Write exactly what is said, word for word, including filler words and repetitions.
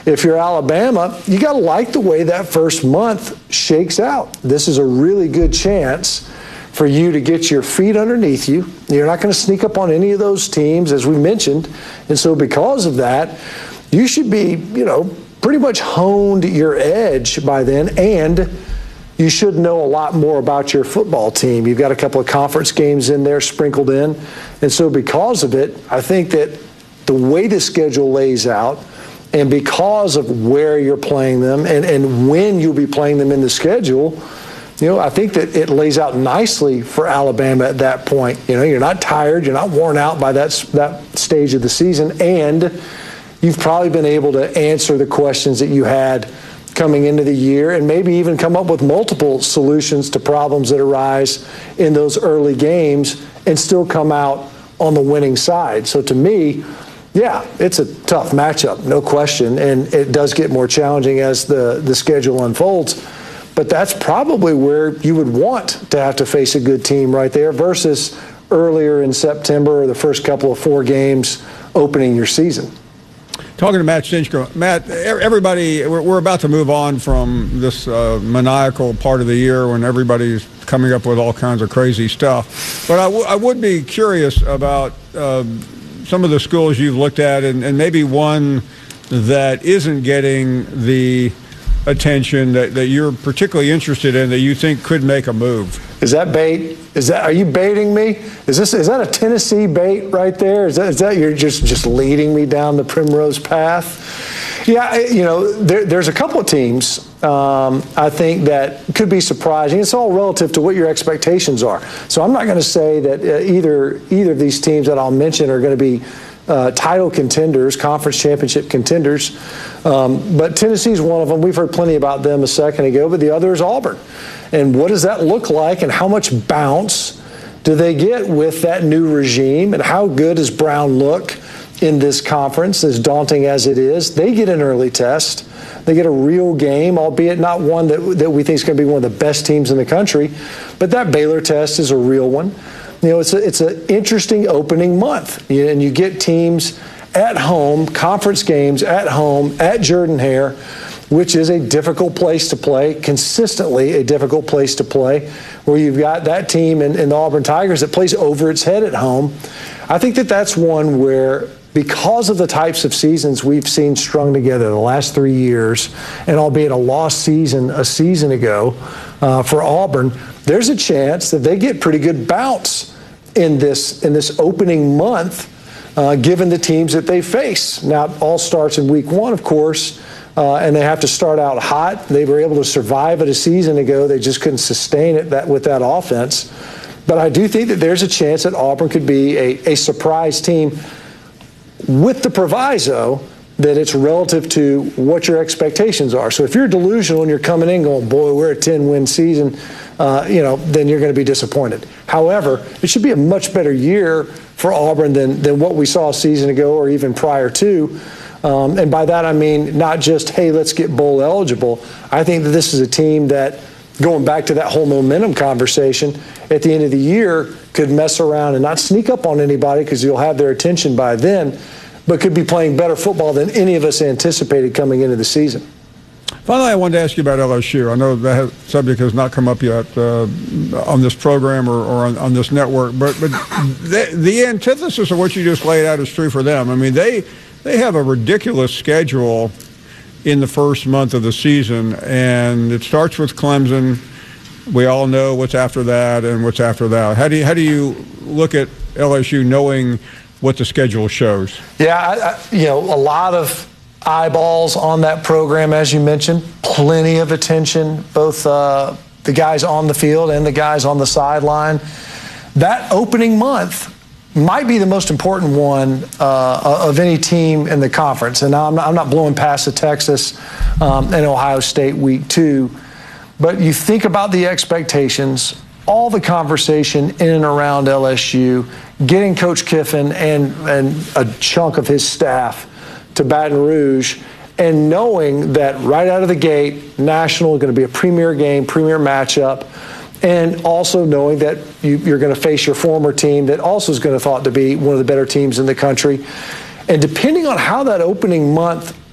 if you're Alabama, you got to like the way that first month shakes out. This is a really good chance for you to get your feet underneath you. You're not going to sneak up on any of those teams, as we mentioned. And so because of that, you should be, you know, pretty much honed your edge by then, and you should know a lot more about your football team. You've got a couple of conference games in there sprinkled in. And so because of it, I think that the way the schedule lays out, and because of where you're playing them and, and when you'll be playing them in the schedule, you know, I think that it lays out nicely for Alabama at that point. You know, you're not tired, you're not worn out by that, that stage of the season, and you've probably been able to answer the questions that you had coming into the year and maybe even come up with multiple solutions to problems that arise in those early games and still come out on the winning side. So to me, yeah, it's a tough matchup, no question, and it does get more challenging as the, the schedule unfolds. But that's probably where you would want to have to face a good team right there versus earlier in September or the first couple of four games opening your season. Talking to Matt Stinchcomb. Matt, everybody, we're, we're about to move on from this uh, maniacal part of the year when everybody's coming up with all kinds of crazy stuff. But I, w- I would be curious about uh, some of the schools you've looked at, and, and maybe one that isn't getting the attention that, that you're particularly interested in that you think could make a move. Is that bait? Is that, are you baiting me? Is this, is that a Tennessee bait right there? Is that, is that you're just, just leading me down the primrose path? Yeah, you know, there, there's a couple of teams um, I think that could be surprising. It's all relative to what your expectations are. So I'm not going to say that uh, either either of these teams that I'll mention are going to be uh, title contenders, conference championship contenders. Um, but Tennessee's one of them. We've heard plenty about them a second ago, but the other is Auburn. And what does that look like, and how much bounce do they get with that new regime, and how good does Brown look in this conference, as daunting as it is? They get an early test. They get a real game, albeit not one that, that we think is going to be one of the best teams in the country. But that Baylor test is a real one. You know, it's a, it's an interesting opening month. And you get teams at home, conference games at home, at Jordan-Hare, which is a difficult place to play, consistently a difficult place to play, where you've got that team in, in the Auburn Tigers that plays over its head at home. I think that that's one where, because of the types of seasons we've seen strung together the last three years, and albeit a lost season a season ago uh, for Auburn, there's a chance that they get pretty good bounce in this in this opening month, uh, given the teams that they face. Now, it all starts in week one, of course, uh, and they have to start out hot. They were able to survive it a season ago. They just couldn't sustain it that with that offense. But I do think that there's a chance that Auburn could be a, a surprise team, with the proviso that it's relative to what your expectations are. So if you're delusional and you're coming in going, boy, we're a ten-win season, uh, you know, then you're going to be disappointed. However, it should be a much better year for Auburn than, than what we saw a season ago or even prior to. Um, and by that I mean not just, hey, let's get bowl eligible. I think that this is a team that, going back to that whole momentum conversation, at the end of the year could mess around and not sneak up on anybody because you'll have their attention by then, but could be playing better football than any of us anticipated coming into the season. Finally, I wanted to ask you about L S U. I know that subject has not come up yet uh, on this program or, or on, on this network, but, but the, the antithesis of what you just laid out is true for them. I mean, they they have a ridiculous schedule in the first month of the season, and it starts with Clemson. We all know what's after that and what's after that. How do you, how do you look at L S U knowing what the schedule shows? Yeah, I, I, you know, a lot of eyeballs on that program, as you mentioned, plenty of attention, both uh, the guys on the field and the guys on the sideline. That opening month might be the most important one uh, of any team in the conference. And now I'm not, I'm not blowing past the Texas um, and Ohio State week two, but you think about the expectations, all the conversation in and around L S U, getting Coach Kiffin and, and a chunk of his staff to Baton Rouge, and knowing that right out of the gate, National is going to be a premier game, premier matchup, and also knowing that you, you're going to face your former team that also is going to thought to be one of the better teams in the country. And depending on how that opening month